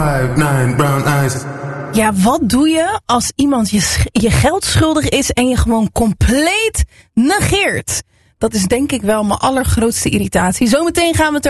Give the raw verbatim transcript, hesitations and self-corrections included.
Five, nine, brown eyes. Ja, wat doe je als iemand je, sch- je geld schuldig is en je gewoon compleet negeert? Dat is denk ik wel mijn allergrootste irritatie. Zometeen gaan we het er